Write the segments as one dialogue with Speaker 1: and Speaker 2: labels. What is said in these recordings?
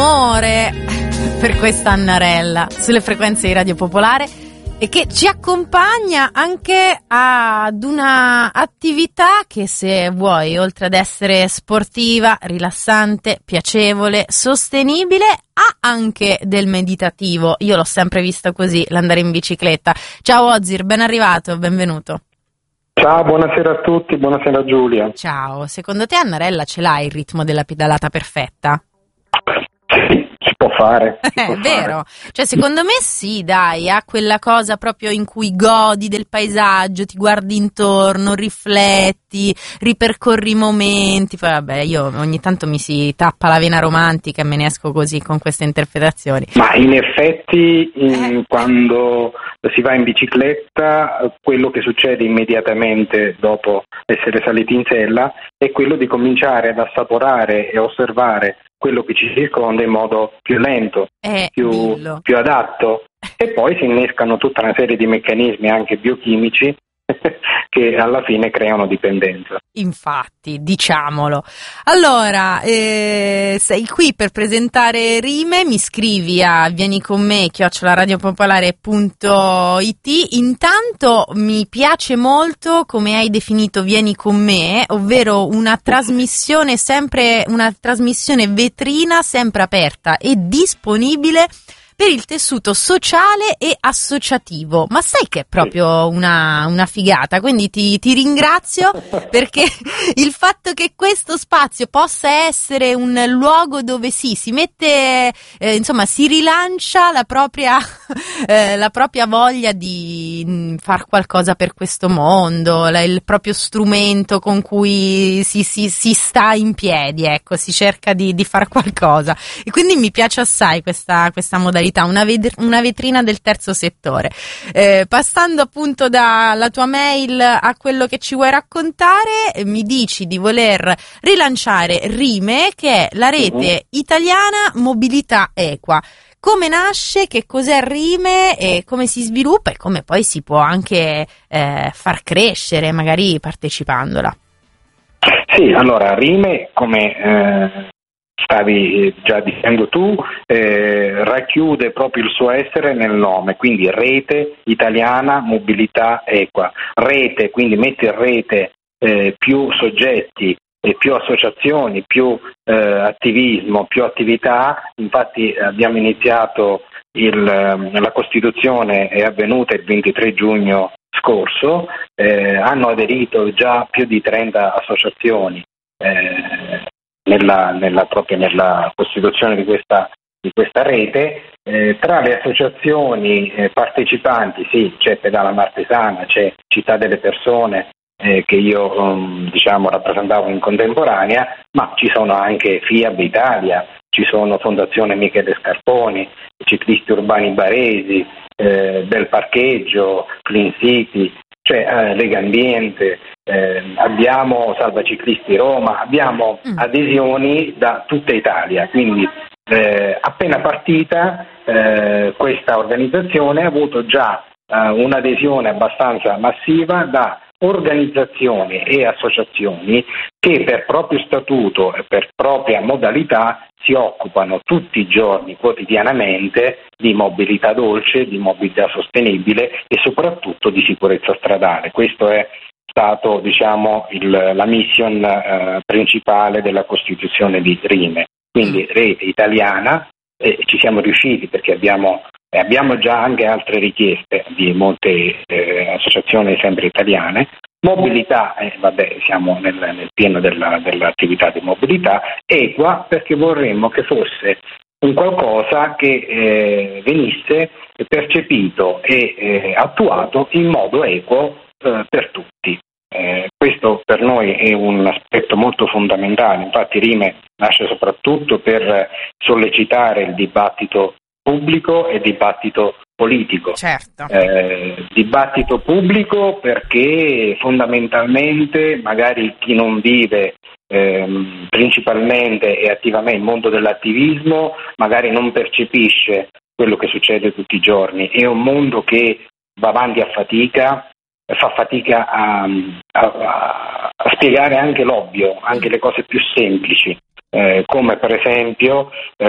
Speaker 1: Amore per questa Annarella sulle frequenze di Radio Popolare e che ci accompagna anche ad una attività che, se vuoi, oltre ad essere sportiva, rilassante, piacevole, sostenibile, ha anche del meditativo. Io l'ho sempre vista così, l'andare in bicicletta. Ciao Ozir, ben arrivato, benvenuto.
Speaker 2: Ciao, buonasera a tutti, buonasera Giulia.
Speaker 1: Ciao, secondo te Annarella ce l'ha il ritmo della pedalata perfetta?
Speaker 2: Sì, si può fare.
Speaker 1: È vero, cioè secondo me sì, dai, ha quella cosa proprio in cui godi del paesaggio, ti guardi intorno, rifletti, ripercorri i momenti. Poi vabbè, io ogni tanto mi si tappa la vena romantica e me ne esco così con queste interpretazioni.
Speaker 2: Ma in effetti quando si va in bicicletta, quello che succede immediatamente dopo essere saliti in sella è quello di cominciare ad assaporare e osservare quello che ci circonda in modo più lento, più adatto, e poi si innescano tutta una serie di meccanismi anche biochimici che alla fine creano dipendenza.
Speaker 1: Infatti, diciamolo. Allora, sei qui per presentare Rime, mi scrivi a vieniconme@radiopopolare.it. Intanto mi piace molto come hai definito Vieni con me, ovvero una trasmissione vetrina sempre aperta e disponibile per il tessuto sociale e associativo. Ma sai che è proprio una figata, quindi ti ringrazio perché il fatto che questo spazio possa essere un luogo dove si mette, si rilancia la propria voglia di far qualcosa per questo mondo, il proprio strumento con cui si sta in piedi, ecco, si cerca di far qualcosa, e quindi mi piace assai questa modalità. Una vetrina del terzo settore. Passando appunto dalla tua mail a quello che ci vuoi raccontare, mi dici di voler rilanciare Rime, che è la rete italiana mobilità equa. Come nasce, che cos'è Rime e come si sviluppa e come poi si può anche far crescere magari partecipandola?
Speaker 2: Sì, allora Rime, come stavi già dicendo tu, racchiude proprio il suo essere nel nome, quindi Rete Italiana Mobilità Equa. Rete, quindi mette in rete più soggetti e più associazioni, più attivismo, più attività. Infatti abbiamo iniziato la Costituzione è avvenuta il 23 giugno scorso, hanno aderito già più di 30 associazioni nella costituzione di questa rete. Tra le associazioni partecipanti c'è Pedala Martesana, c'è Città delle Persone che io rappresentavo in contemporanea, ma ci sono anche FIAB Italia, ci sono Fondazione Michele Scarponi, Ciclisti Urbani Baresi, Bel Parcheggio, Clean City, cioè Lega Ambiente, abbiamo Salva Ciclisti Roma, abbiamo adesioni da tutta Italia, quindi appena partita questa organizzazione ha avuto già un'adesione abbastanza massiva da organizzazioni e associazioni che per proprio statuto e per propria modalità si occupano tutti i giorni, quotidianamente, di mobilità dolce, di mobilità sostenibile e soprattutto di sicurezza stradale. Questo è stato, la mission principale della Costituzione di Rime. Quindi rete italiana, ci siamo riusciti perché abbiamo già anche altre richieste di molte associazioni sempre italiane. Mobilità, siamo nel pieno dell'attività di mobilità. Equa, perché vorremmo che fosse un qualcosa che venisse percepito e attuato in modo equo per tutti. Questo per noi è un aspetto molto fondamentale. Infatti Rime nasce soprattutto per sollecitare il dibattito pubblico e dibattito politico.
Speaker 1: Certo.
Speaker 2: Dibattito pubblico perché fondamentalmente magari chi non vive principalmente e attivamente il mondo dell'attivismo magari non percepisce quello che succede tutti i giorni. È un mondo che va avanti a fatica, fa fatica a spiegare anche l'ovvio, anche le cose più semplici. come per esempio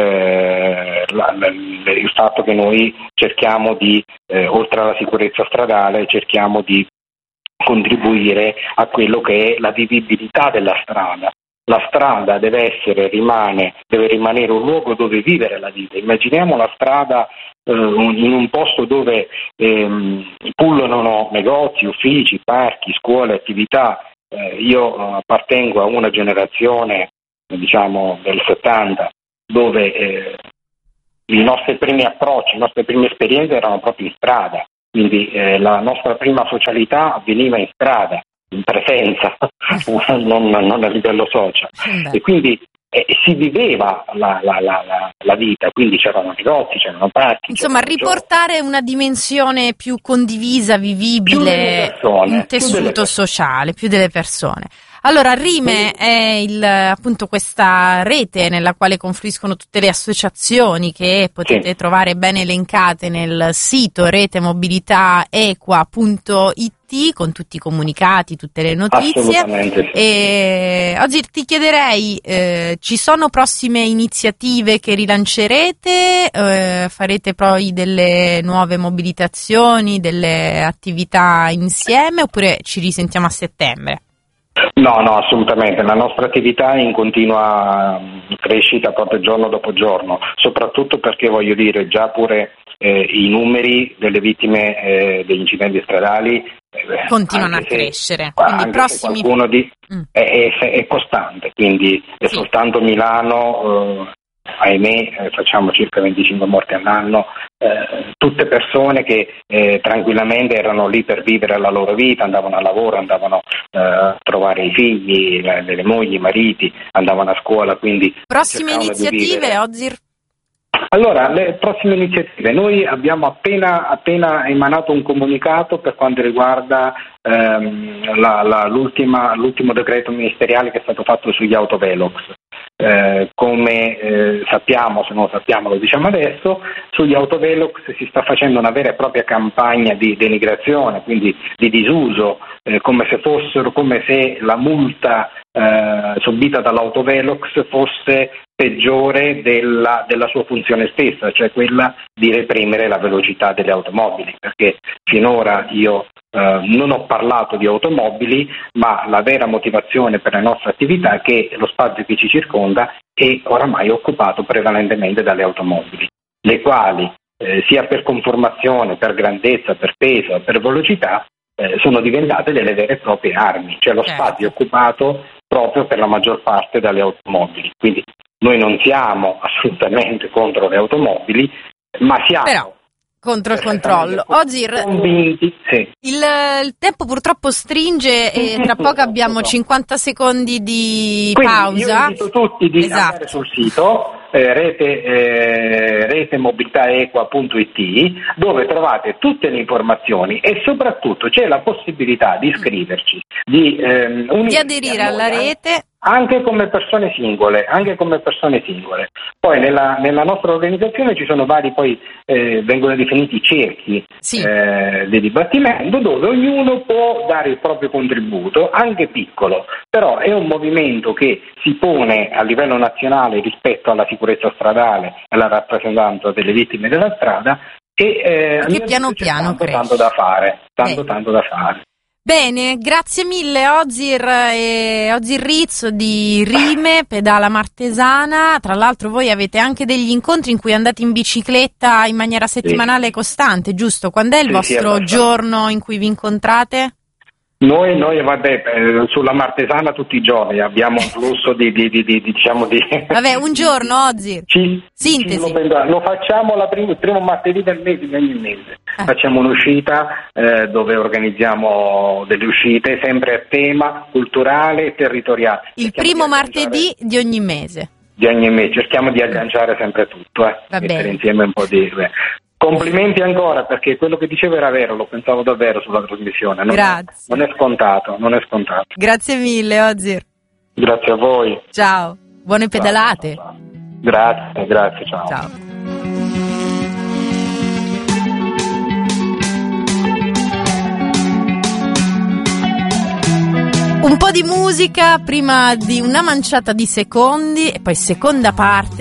Speaker 2: il fatto che noi cerchiamo di, oltre alla sicurezza stradale, cerchiamo di contribuire a quello che è la vivibilità della strada. La strada deve rimanere un luogo dove vivere la vita. Immaginiamo la strada in un posto dove pullulano negozi, uffici, parchi, scuole, attività. Io appartengo a una generazione, diciamo, del 70, dove i nostri primi approcci, le nostre prime esperienze erano proprio in strada. Quindi la nostra prima socialità avveniva in strada, in presenza, non a livello social. E quindi si viveva la vita, quindi c'erano negozi, c'erano parchi.
Speaker 1: Insomma, riportare una dimensione più condivisa, vivibile, un tessuto sociale, più delle persone. Allora, Rime è appunto questa rete nella quale confluiscono tutte le associazioni che potete trovare ben elencate nel sito retemobilitaequa.it con tutti i comunicati, tutte le notizie.
Speaker 2: Assolutamente sì.
Speaker 1: E oggi ti chiederei, ci sono prossime iniziative che rilancerete? Farete poi delle nuove mobilitazioni, delle attività insieme oppure ci risentiamo a settembre?
Speaker 2: No, assolutamente. La nostra attività è in continua crescita proprio giorno dopo giorno, soprattutto perché voglio dire già pure i numeri delle vittime degli incidenti stradali
Speaker 1: continuano a crescere. Quindi prossimi...
Speaker 2: qualcuno è costante, quindi è soltanto Milano. Ahimè, facciamo circa 25 morti all'anno, tutte persone che tranquillamente erano lì per vivere la loro vita, andavano al lavoro, andavano a trovare i figli, le mogli, i mariti, andavano a scuola. Quindi
Speaker 1: prossime iniziative, Ozir?
Speaker 2: Allora, le prossime iniziative, noi abbiamo appena emanato un comunicato per quanto riguarda l'ultimo decreto ministeriale che è stato fatto sugli autovelox. Come sappiamo, se non lo sappiamo lo diciamo adesso, sugli autovelox si sta facendo una vera e propria campagna di denigrazione, quindi di disuso, come se la multa subita dall'autovelox fosse peggiore della sua funzione stessa, cioè quella di reprimere la velocità delle automobili, perché finora io non ho parlato di automobili, ma la vera motivazione per le nostre attività è che lo spazio che ci circonda è oramai occupato prevalentemente dalle automobili, le quali sia per conformazione, per grandezza, per peso, per velocità sono diventate delle vere e proprie armi, cioè lo spazio è occupato proprio per la maggior parte dalle automobili. Quindi noi non siamo assolutamente contro le automobili, ma siamo
Speaker 1: contro il controllo. Ozir,
Speaker 2: convinti, sì.
Speaker 1: Il tempo purtroppo stringe e tra poco abbiamo 50 secondi di pausa.
Speaker 2: Io invito tutti di andare sul sito retemobilitaequa.it, dove trovate tutte le informazioni e soprattutto c'è la possibilità di iscriverci, di
Speaker 1: aderire alla rete.
Speaker 2: Anche come persone singole. Poi nella nostra organizzazione ci sono vari, poi vengono definiti cerchi di dibattimento, dove ognuno può dare il proprio contributo, anche piccolo, però è un movimento che si pone a livello nazionale rispetto alla sicurezza stradale e alla rappresentanza delle vittime della strada e
Speaker 1: che piano piano cresce.
Speaker 2: Tanto da fare.
Speaker 1: Bene, grazie mille Ozir Rizzo di Rime, Pedala Martesana. Tra l'altro voi avete anche degli incontri in cui andate in bicicletta in maniera settimanale costante, giusto? Quando è il vostro giorno in cui vi incontrate?
Speaker 2: Noi sulla Martesana tutti i giorni abbiamo un flusso di
Speaker 1: Vabbè, un giorno, Ozir. Sintesi.
Speaker 2: Lo facciamo il primo martedì del mese di ogni mese. Facciamo un'uscita dove organizziamo delle uscite sempre a tema culturale e territoriale.
Speaker 1: Il primo martedì di ogni mese.
Speaker 2: Cerchiamo di agganciare sempre tutto, mettere insieme un po' di... Complimenti ancora, perché quello che dicevo era vero, lo pensavo davvero sulla trasmissione.
Speaker 1: Grazie.
Speaker 2: Non è scontato.
Speaker 1: Grazie mille, Ozir.
Speaker 2: Grazie a voi.
Speaker 1: Ciao, buone pedalate.
Speaker 2: Ciao. Grazie, ciao.
Speaker 1: Ciao. Un po' di musica prima di una manciata di secondi e poi seconda parte